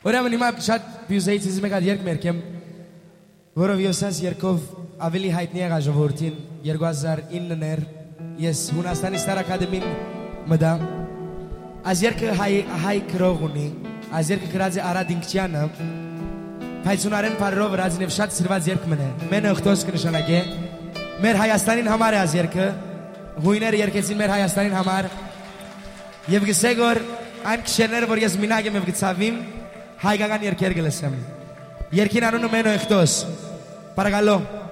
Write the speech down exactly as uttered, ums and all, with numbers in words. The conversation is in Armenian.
Ուրեմն հիմա շատ բյուզեի ցիզի մեկ հատ երգ մերկեմ, որով յոսաս երգով ավելի հայտնի եղա ժողովրդին երկու հազար իններ ես Հունաստանի Ստար Ակադեմին մտա։ Այս երգը հայ գրող ունի, այս երգը գրած է Արադ Ինքչյանը, Փայցունարեն բարերով ռազին եւ շատ սիրված երգ մնե։ Մենը օգտոս կնշանակե մեր Հայաստանին համար է այս երգը, հույները երգեցին մեր Հայաստանին համար։ Եվ գսեք որ այն քշերները որ ես մինակ եմ եւ գցավիմ հայկական երգեր գլսեմ։ Երգին անունը մենը օգտոս։ Paragalo.